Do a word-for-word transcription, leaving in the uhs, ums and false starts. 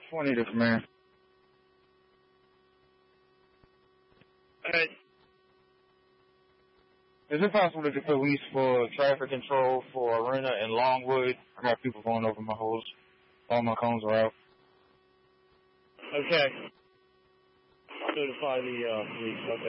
twenty this man. Hey. Is it possible to get police for traffic control for Arena and Longwood? I got people going over my holes. All my cones are out. Okay. Notify the uh, police. Okay.